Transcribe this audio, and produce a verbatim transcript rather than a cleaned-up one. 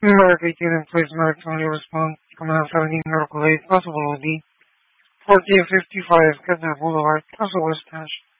America eighteen and please America only respond. Command seventeen Miracle eight, possible O D. fourteen fifty-five, Kidnap Boulevard, Castle West Dash.